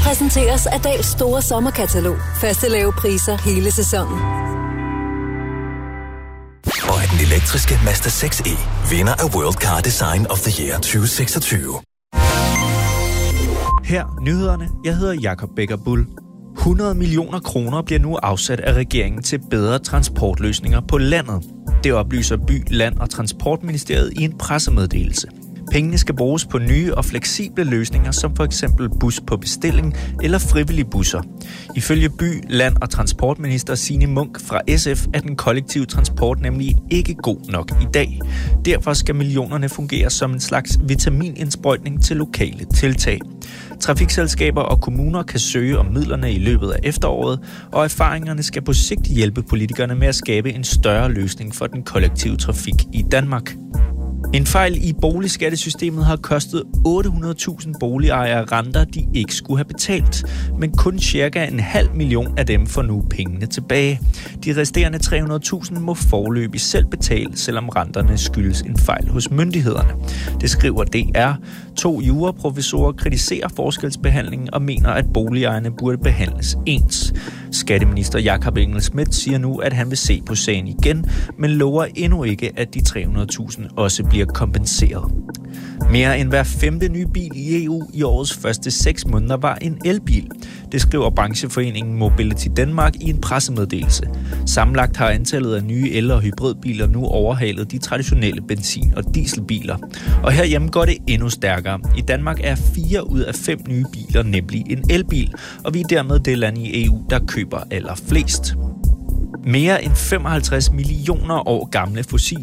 præsenteres af Dahls store sommerkatalog. Faste lave priser hele sæsonen. Og af den elektriske Mazda 6e, vinder af World Car Design of the Year 2026. Her nyhederne. Jeg hedder Jakob Becker Bull. 100 millioner kroner bliver nu afsat af regeringen til bedre transportløsninger på landet. Det oplyser By, Land og Transportministeriet i en pressemeddelelse. Pengene skal bruges på nye og fleksible løsninger, som for eksempel bus på bestilling eller frivillige busser. Ifølge By, Land og Transportminister Signe Munk fra SF er den kollektive transport nemlig ikke god nok i dag. Derfor skal millionerne fungere som en slags vitaminindsprøjtning til lokale tiltag. Trafikselskaber og kommuner kan søge om midlerne i løbet af efteråret, og erfaringerne skal på sigt hjælpe politikerne med at skabe en større løsning for den kollektive trafik i Danmark. En fejl i boligskattesystemet har kostet 800.000 boligejere renter, de ikke skulle have betalt. Men kun cirka 500.000 af dem får nu pengene tilbage. De resterende 300.000 må foreløbig selv betale, selvom renterne skyldes en fejl hos myndighederne. Det skriver DR. 2 juraprofessorer kritiserer forskelsbehandlingen og mener, at boligejerne burde behandles ens. Skatteminister Jakob Engel-Schmidt siger nu, at han vil se på sagen igen, men lover endnu ikke, at de 300.000 også bliver kompenseret. Mere end hver 5. nye bil i EU i årets første 6 måneder var en elbil. Det skriver brancheforeningen Mobility Denmark i en pressemeddelelse. Sammenlagt har antallet af nye el- og hybridbiler nu overhalet de traditionelle benzin- og dieselbiler. Og herhjemme går det endnu stærkere. I Danmark er 4 ud af 5 nye biler nemlig en elbil, og vi er dermed det land i EU, der køber allerflest. Mere end 55 millioner år gamle fossile